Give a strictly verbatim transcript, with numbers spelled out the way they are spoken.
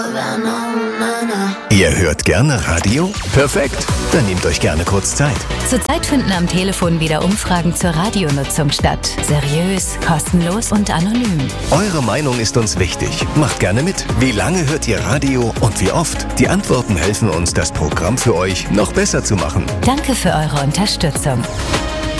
Ihr hört gerne Radio? Perfekt, dann nehmt euch gerne kurz Zeit. Zurzeit finden am Telefon wieder Umfragen zur Radionutzung statt. Seriös, kostenlos und anonym. Eure Meinung ist uns wichtig. Macht gerne mit. Wie lange hört ihr Radio und wie oft? Die Antworten helfen uns, das Programm für euch noch besser zu machen. Danke für eure Unterstützung.